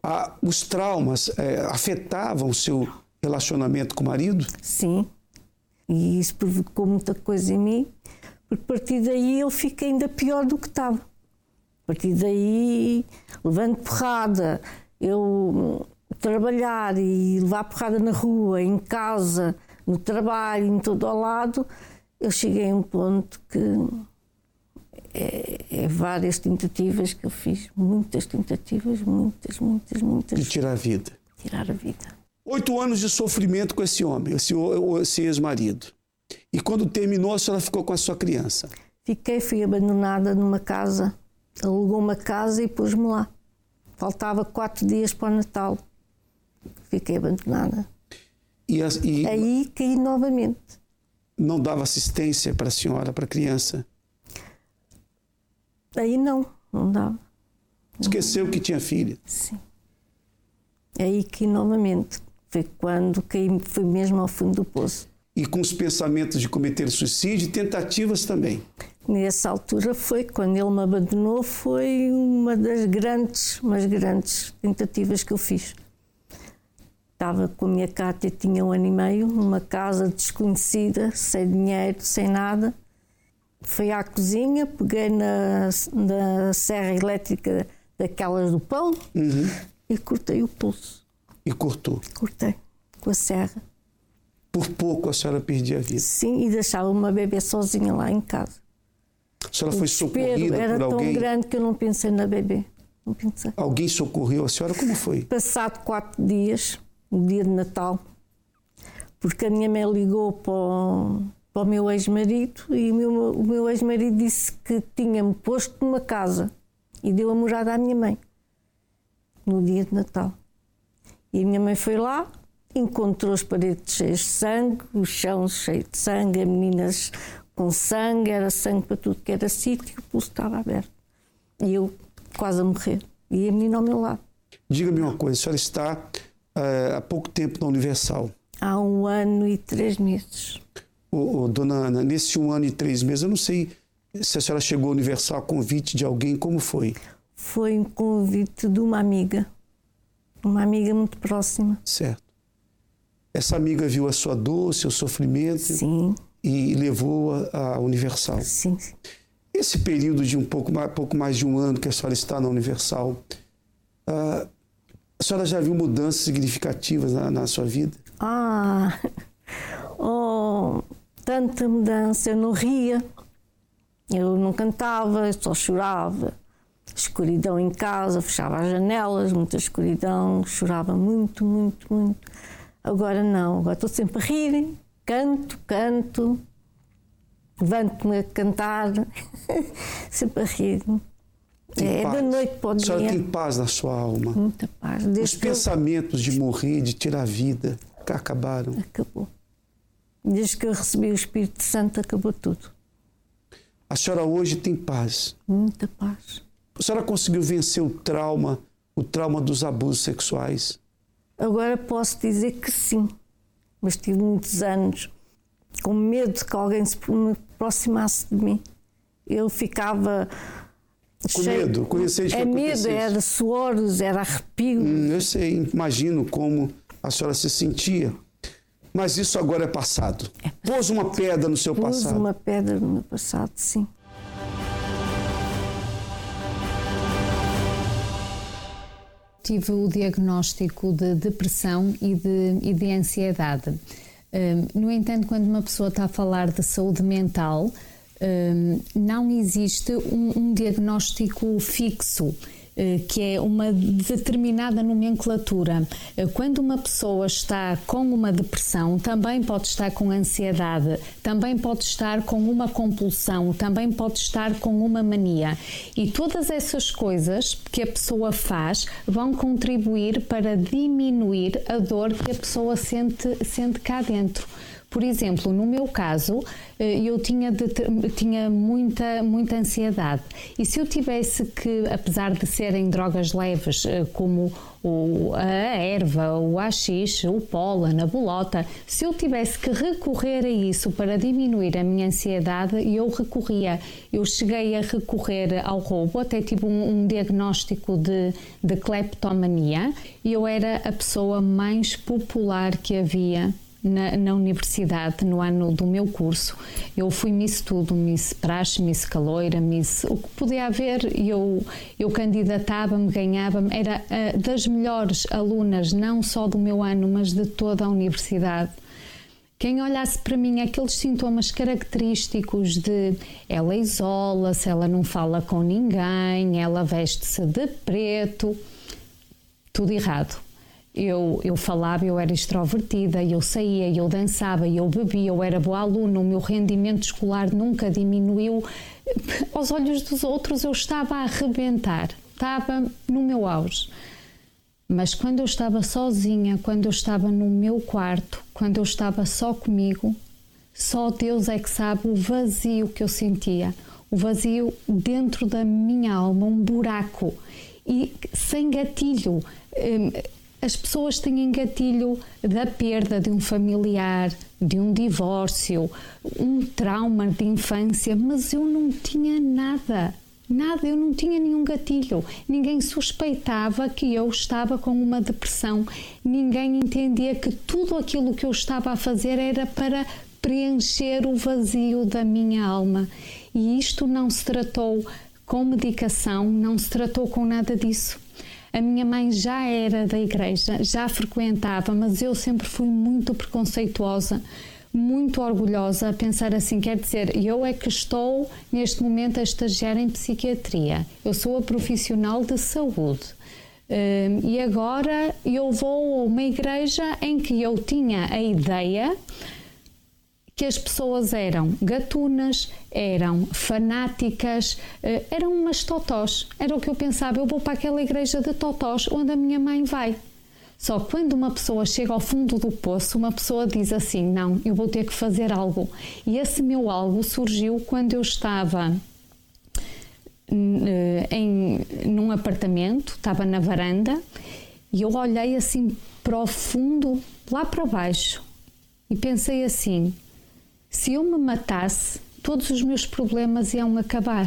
Os traumas afetavam o seu relacionamento com o marido? Sim. E isso provocou muita coisa em mim, porque a partir daí eu fiquei ainda pior do que estava. A partir daí, levando porrada, eu trabalhar e levar porrada na rua, em casa, no trabalho, em todo ao lado, eu cheguei a um ponto que várias tentativas que eu fiz, muitas tentativas, muitas. De tirar a vida. Tirar a vida. 8 anos de sofrimento com esse homem, esse ex-marido. E quando terminou, a senhora ficou com a sua criança? Fui abandonada numa casa, alugou uma casa e pôs-me lá. Faltava 4 dias para o Natal. Fiquei abandonada. Aí caí novamente. Não dava assistência para a senhora, para a criança? Aí não dava. Esqueceu que tinha filha? Sim. Aí caí novamente. Foi quando caí, fui mesmo ao fundo do poço. E com os pensamentos de cometer suicídio e tentativas também? Nessa altura foi, quando ele me abandonou, foi uma das grandes tentativas que eu fiz. Estava com a minha Cátia, tinha 1 ano e meio, numa casa desconhecida, sem dinheiro, sem nada. Fui à cozinha, peguei na serra elétrica daquelas do pão e cortei o pulso. E cortou? Cortei, com a serra. Por pouco a senhora perdia a vida? Sim, e deixava uma bebê sozinha lá em casa. A senhora foi socorrida por alguém? Era tão grande que eu não pensei na bebê. Não pensei. Alguém socorreu a senhora? Como foi? Passado 4 dias, no dia de Natal, porque a minha mãe ligou para o meu ex-marido e o meu ex-marido disse que tinha-me posto numa casa e deu a morada à minha mãe, no dia de Natal. E a minha mãe foi lá, encontrou as paredes cheias de sangue, o chão cheio de sangue, as meninas com sangue, era sangue para tudo que era sítio, o pulso estava aberto. E eu quase a morrer. E a menina ao meu lado. Diga-me uma coisa, a senhora está há pouco tempo na Universal? Há 1 ano e 3 meses. Dona Ana, nesse 1 ano e 3 meses, eu não sei se a senhora chegou à Universal a convite de alguém, como foi? Foi um convite de uma amiga muito próxima. Certo. Essa amiga viu a sua dor, o seu sofrimento. Sim. E levou-a à Universal. Sim. Esse período de pouco mais de 1 ano que a senhora está na Universal, a senhora já viu mudanças significativas na sua vida? Tanta mudança. Eu não ria, eu não cantava, eu só chorava. Escuridão em casa, fechava as janelas, muita escuridão, chorava muito. Agora não, agora estou sempre a rir, canto, levanto-me a cantar, sempre a rir. Da noite para o dia. A senhora tem paz na sua alma? Muita paz. Os pensamentos de morrer, de tirar a vida, acabaram? Acabou. Desde que eu recebi o Espírito Santo, acabou tudo. A senhora hoje tem paz? Muita paz. A senhora conseguiu vencer o trauma dos abusos sexuais? Agora posso dizer que sim, mas tive muitos anos com medo de que alguém se aproximasse de mim. Eu ficava com medo? Conheci de medo, era suores, era arrepio. Eu sei, imagino como a senhora se sentia. Mas isso agora é passado. Pôs uma pedra no seu passado. Pôs uma pedra no meu passado, sim. Tive o diagnóstico de depressão e de ansiedade. No entanto, quando uma pessoa está a falar de saúde mental, não existe um diagnóstico fixo, que é uma determinada nomenclatura. Quando uma pessoa está com uma depressão, também pode estar com ansiedade, também pode estar com uma compulsão, também pode estar com uma mania. E todas essas coisas que a pessoa faz vão contribuir para diminuir a dor que a pessoa sente cá dentro. Por exemplo, no meu caso, eu tinha muita ansiedade. E se eu tivesse que, apesar de serem drogas leves, como a erva, o haxixe, o pólen, a bolota, se eu tivesse que recorrer a isso para diminuir a minha ansiedade, eu recorria. Eu cheguei a recorrer ao roubo, até tive um diagnóstico de cleptomania, e eu era a pessoa mais popular que havia na universidade, no ano do meu curso. Eu fui Miss tudo, Miss Praxe, Miss Caloira, Miss... O que podia haver, eu candidatava-me, ganhava-me, era das melhores alunas, não só do meu ano, mas de toda a universidade. Quem olhasse para mim, aqueles sintomas característicos de ela isola-se, ela não fala com ninguém, ela veste-se de preto, tudo errado. Eu falava, eu era extrovertida, eu saía, eu dançava, eu bebia, eu era boa aluna, o meu rendimento escolar nunca diminuiu. Aos olhos dos outros eu estava a arrebentar, estava no meu auge. Mas quando eu estava sozinha, quando eu estava no meu quarto, quando eu estava só comigo, só Deus é que sabe o vazio que eu sentia. O vazio dentro da minha alma, um buraco. E sem gatilho. As pessoas têm gatilho da perda de um familiar, de um divórcio, um trauma de infância, mas eu não tinha nada, eu não tinha nenhum gatilho. Ninguém suspeitava que eu estava com uma depressão, ninguém entendia que tudo aquilo que eu estava a fazer era para preencher o vazio da minha alma. E isto não se tratou com medicação, não se tratou com nada disso. A minha mãe já era da igreja, já frequentava, mas eu sempre fui muito preconceituosa, muito orgulhosa, a pensar assim, quer dizer, eu é que estou neste momento a estagiar em psiquiatria, eu sou a profissional de saúde. E agora eu vou a uma igreja em que eu tinha a ideia que as pessoas eram gatunas, eram fanáticas, eram umas totós. Era o que eu pensava, eu vou para aquela igreja de totós onde a minha mãe vai. Só que quando uma pessoa chega ao fundo do poço, uma pessoa diz assim, não, eu vou ter que fazer algo. E esse meu algo surgiu quando eu estava num apartamento, estava na varanda, e eu olhei assim para o fundo, lá para baixo, e pensei assim, se eu me matasse, todos os meus problemas iam acabar.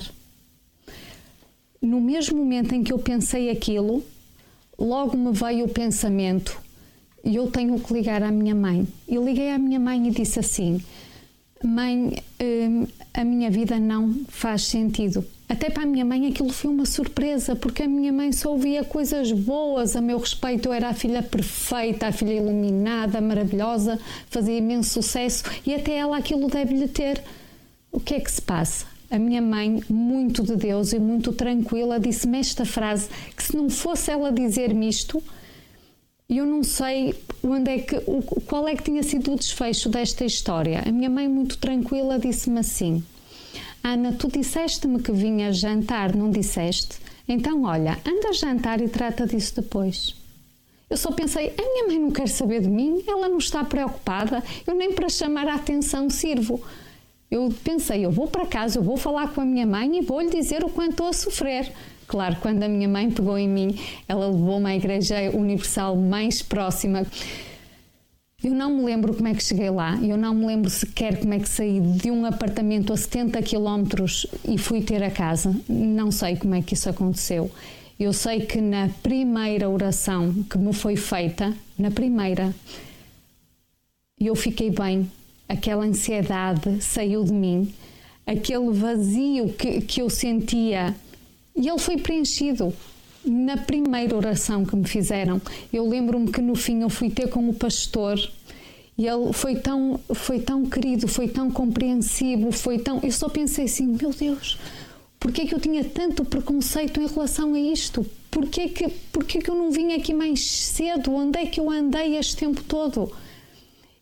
No mesmo momento em que eu pensei aquilo, logo me veio o pensamento, e eu tenho que ligar à minha mãe. E liguei à minha mãe e disse assim, mãe, a minha vida não faz sentido. Até para a minha mãe aquilo foi uma surpresa, porque a minha mãe só ouvia coisas boas a meu respeito. Eu era a filha perfeita, a filha iluminada, maravilhosa, fazia imenso sucesso e até ela aquilo deve-lhe ter. O que é que se passa? A minha mãe, muito de Deus e muito tranquila, disse-me esta frase, que se não fosse ela dizer-me isto, eu não sei qual é que tinha sido o desfecho desta história. A minha mãe, muito tranquila, disse-me assim, Ana, tu disseste-me que vinhas jantar, não disseste? Então, olha, anda a jantar e trata disso depois. Eu só pensei, a minha mãe não quer saber de mim, ela não está preocupada, eu nem para chamar a atenção sirvo. Eu pensei, eu vou para casa, eu vou falar com a minha mãe e vou-lhe dizer o quanto estou a sofrer. Claro, quando a minha mãe pegou em mim, ela levou-me à Igreja Universal mais próxima. Eu não me lembro como é que cheguei lá, eu não me lembro sequer como é que saí de um apartamento a 70 km e fui ter a casa. Não sei como é que isso aconteceu. Eu sei que na primeira oração que me foi feita, na primeira, eu fiquei bem. Aquela ansiedade saiu de mim, aquele vazio que eu sentia, e ele foi preenchido. Na primeira oração que me fizeram, eu lembro-me que no fim eu fui ter com o pastor e ele foi tão querido, foi tão compreensivo, eu só pensei assim, meu Deus, porquê é que eu tinha tanto preconceito em relação a isto? Porquê é que eu não vim aqui mais cedo? Onde é que eu andei este tempo todo?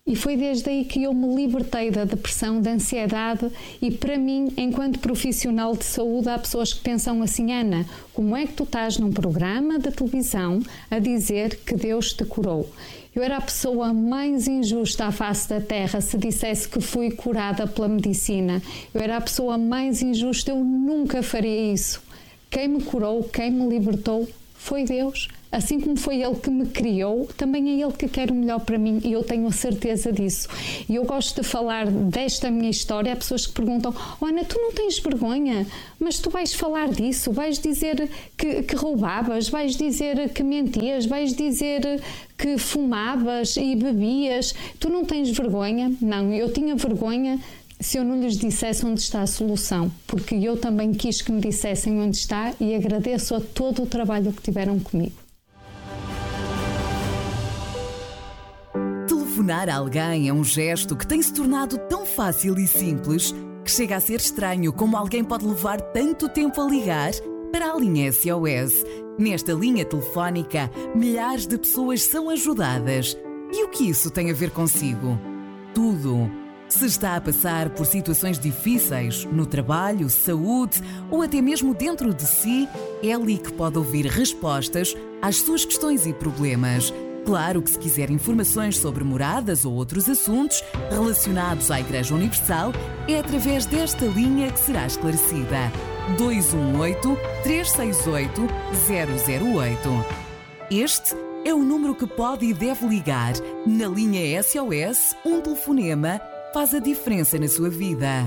E foi desde aí que eu me libertei da depressão, da ansiedade, e para mim, enquanto profissional de saúde, há pessoas que pensam assim: Ana, como é que tu estás num programa de televisão a dizer que Deus te curou? Eu era a pessoa mais injusta à face da terra se dissesse que fui curada pela medicina. Eu era a pessoa mais injusta, eu nunca faria isso. Quem me curou, quem me libertou foi Deus. Assim como foi Ele que me criou, também é Ele que quer o melhor para mim, e eu tenho a certeza disso. E eu gosto de falar desta minha história. Há pessoas que perguntam: oh, Ana, tu não tens vergonha? Mas tu vais falar disso? Vais dizer que roubavas? Vais dizer que mentias? Vais dizer que fumavas e bebias? Tu não tens vergonha? Não, eu tinha vergonha se eu não lhes dissesse onde está a solução, porque eu também quis que me dissessem onde está, e agradeço a todo o trabalho que tiveram comigo. Telefonar a alguém é um gesto que tem se tornado tão fácil e simples que chega a ser estranho como alguém pode levar tanto tempo a ligar para a linha SOS. Nesta linha telefónica, milhares de pessoas são ajudadas. E o que isso tem a ver consigo? Tudo. Se está a passar por situações difíceis no trabalho, saúde ou até mesmo dentro de si, é ali que pode ouvir respostas às suas questões e problemas. Claro que se quiser informações sobre moradas ou outros assuntos relacionados à Igreja Universal, é através desta linha que será esclarecida. 218-368-008. Este é o número que pode e deve ligar. Na linha SOS, um telefonema faz a diferença na sua vida.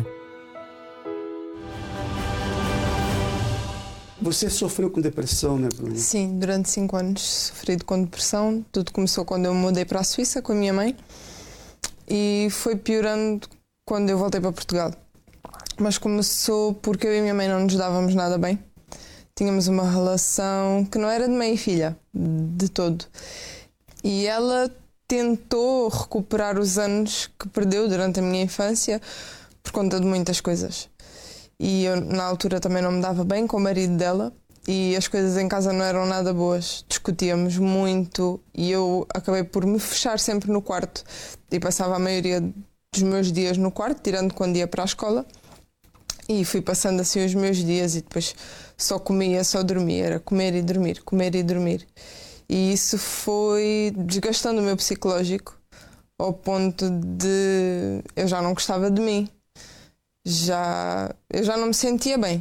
Você sofreu com depressão, né, Bruna? Sim, durante 5 anos sofri com depressão. Tudo começou quando eu me mudei para a Suíça com a minha mãe e foi piorando quando eu voltei para Portugal. Mas começou porque eu e a minha mãe não nos dávamos nada bem. Tínhamos uma relação que não era de mãe e filha, de todo. E ela tentou recuperar os anos que perdeu durante a minha infância por conta de muitas coisas. E eu, na altura, também não me dava bem com o marido dela e as coisas em casa não eram nada boas. Discutíamos muito e eu acabei por me fechar sempre no quarto e passava a maioria dos meus dias no quarto, tirando quando ia para a escola. E fui passando assim os meus dias e depois só comia, só dormia. Era comer e dormir, comer e dormir. E isso foi desgastando o meu psicológico ao ponto de eu já não gostava de mim. Eu já não me sentia bem.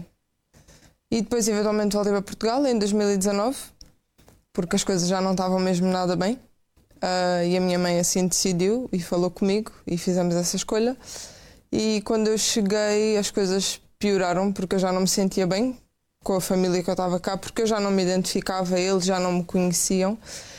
E depois eventualmente voltei para Portugal em 2019 porque as coisas já não estavam mesmo nada bem, e a minha mãe assim decidiu e falou comigo e fizemos essa escolha. E quando eu cheguei as coisas pioraram porque eu já não me sentia bem com a família que eu estava cá, porque eu já não me identificava, eles já não me conheciam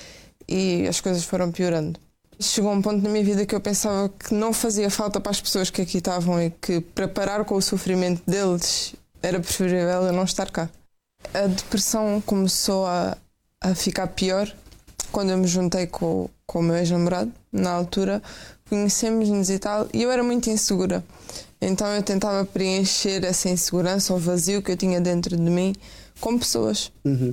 e as coisas foram piorando. Chegou um ponto na minha vida que eu pensava que não fazia falta para as pessoas que aqui estavam e que para parar com o sofrimento deles era preferível eu não estar cá. A depressão começou a ficar pior quando eu me juntei com o meu ex-namorado. Na altura conhecemos-nos e tal, e eu era muito insegura. Então eu tentava preencher essa insegurança ou vazio que eu tinha dentro de mim com pessoas.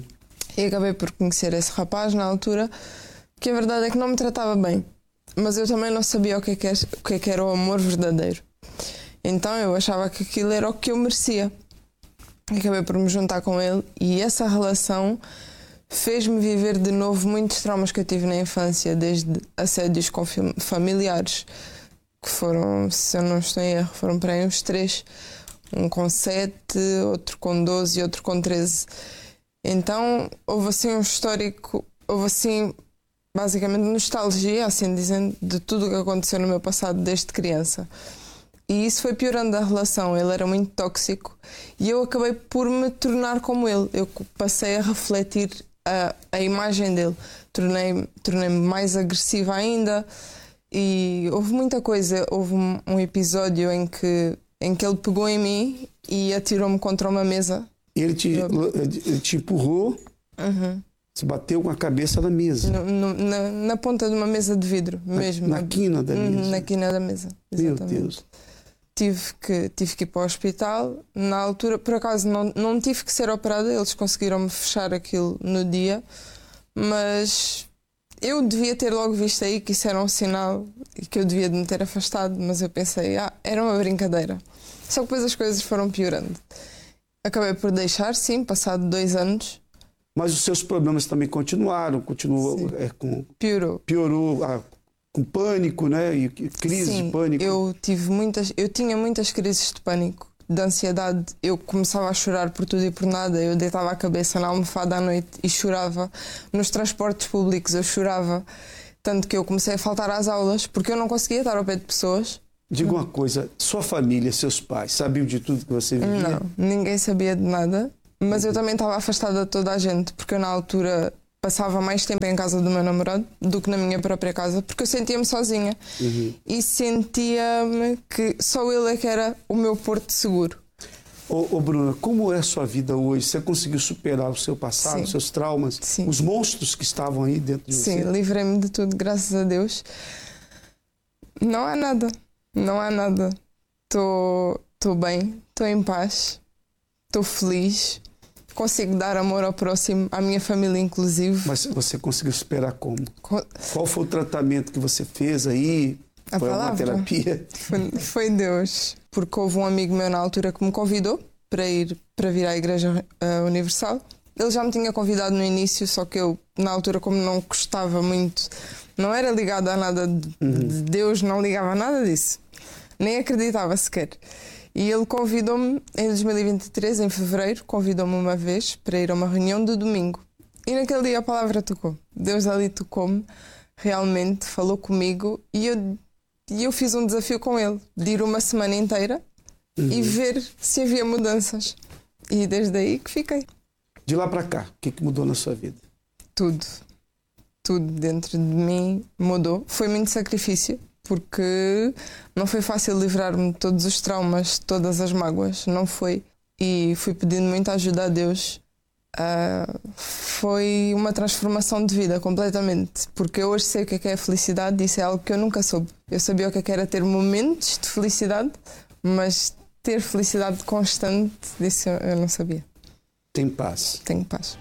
E acabei por conhecer esse rapaz na altura, que a verdade é que não me tratava bem, mas eu também não sabia o que é que era o amor verdadeiro. Então eu achava que aquilo era o que eu merecia. Acabei por me juntar com ele e essa relação fez-me viver de novo muitos traumas que eu tive na infância, desde assédios com familiares, que foram, se eu não estou em erro, foram para aí uns 3. Um com 7, outro com 12 e outro com 13. Então houve assim um histórico, houve assim basicamente nostalgia, assim dizendo, de tudo o que aconteceu no meu passado desde criança. E isso foi piorando a relação. Ele era muito tóxico e eu acabei por me tornar como ele. Eu passei a refletir a imagem dele. Tornei-me mais agressiva ainda e houve muita coisa. Houve um episódio em que ele pegou em mim e atirou-me contra uma mesa. Ele te empurrou, se bateu com a cabeça na mesa. Na ponta de uma mesa de vidro, mesmo. Na quina da mesa? Na quina da mesa, exatamente. Meu Deus. Tive que ir para o hospital. Na altura, por acaso, não tive que ser operada. Eles conseguiram-me fechar aquilo no dia. Mas Eu devia ter logo visto aí que isso era um sinal e que eu devia de me ter afastado, mas eu pensei, era uma brincadeira. Só que depois as coisas foram piorando. Acabei por deixar, sim, passado 2 anos. Mas os seus problemas também continuaram, piorou com pânico, né? E crise de pânico. Eu tinha muitas crises de pânico, de ansiedade. Eu começava a chorar por tudo e por nada. Eu deitava a cabeça na almofada à noite e chorava. Nos transportes públicos eu chorava. Tanto que eu comecei a faltar às aulas porque eu não conseguia estar ao pé de pessoas. Diga uma coisa, sua família, seus pais, sabiam de tudo que você vivia? Não, ninguém sabia de nada. Mas eu também estava afastada de toda a gente, porque eu na altura passava mais tempo em casa do meu namorado do que na minha própria casa, porque eu sentia-me sozinha. E sentia-me que só ele é que era o meu porto seguro. Ô Bruna, como é a sua vida hoje? Você conseguiu superar o seu passado, Sim. os seus traumas, Sim. os monstros que estavam aí dentro de você? Sim, livrei-me de tudo, graças a Deus. Não há nada. Estou bem, estou em paz, estou feliz. Consigo dar amor ao próximo, à minha família inclusive. Mas você conseguiu superar como? Qual foi o tratamento que você fez aí? Foi uma terapia? Foi Deus. Porque houve um amigo meu na altura que me convidou para vir à Igreja Universal. Ele já me tinha convidado no início, só que eu, na altura, como não gostava muito, não era ligado a nada de Deus, não ligava a nada disso. Nem acreditava sequer. E ele convidou-me em 2023, em fevereiro, convidou-me uma vez para ir a uma reunião de domingo. E naquele dia a palavra tocou. Deus ali tocou-me, realmente falou comigo e eu fiz um desafio com ele, de ir uma semana inteira e ver se havia mudanças. E desde aí que fiquei. De lá para cá, o que mudou na sua vida? Tudo dentro de mim mudou. Foi muito sacrifício. Porque não foi fácil livrar-me de todos os traumas, de todas as mágoas, não foi. E fui pedindo muita ajuda a Deus. Foi uma transformação de vida completamente, porque eu hoje sei o que é a felicidade e isso é algo que eu nunca soube. Eu sabia o que era ter momentos de felicidade, mas ter felicidade constante, disso eu não sabia. Tem paz. Tenho paz.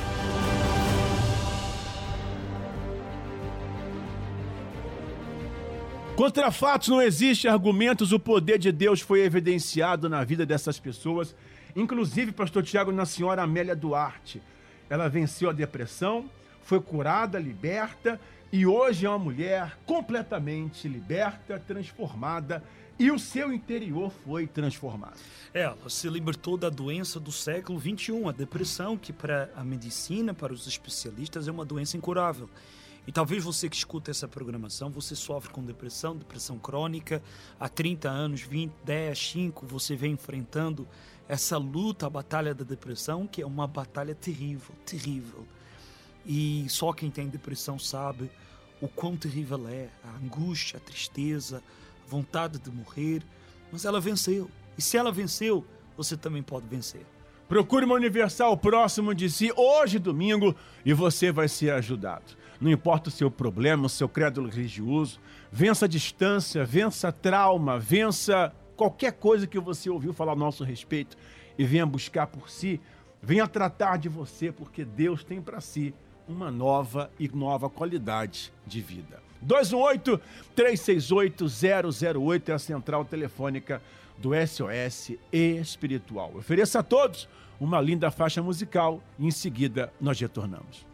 Contra fatos não existe argumentos, o poder de Deus foi evidenciado na vida dessas pessoas, inclusive, pastor Tiago, na senhora Amélia Duarte. Ela venceu a depressão, foi curada, liberta e hoje é uma mulher completamente liberta, transformada e o seu interior foi transformado. Ela se libertou da doença do século XXI, a depressão, que para a medicina, para os especialistas, é uma doença incurável. E talvez você que escuta essa programação, você sofre com depressão crônica, há 30 anos, 20, 10, 5, você vem enfrentando essa luta, a batalha da depressão, que é uma batalha terrível, terrível. E só quem tem depressão sabe o quão terrível é, a angústia, a tristeza, a vontade de morrer, mas ela venceu. E se ela venceu, você também pode vencer. Procure uma Universal próximo de si, hoje, domingo, e você vai ser ajudado. Não importa o seu problema, o seu credo religioso, vença a distância, vença trauma, vença qualquer coisa que você ouviu falar a nosso respeito e venha buscar por si, venha tratar de você, porque Deus tem para si uma nova qualidade de vida. 218-368-008 é a central telefônica do SOS Espiritual. Ofereça a todos uma linda faixa musical e em seguida nós retornamos.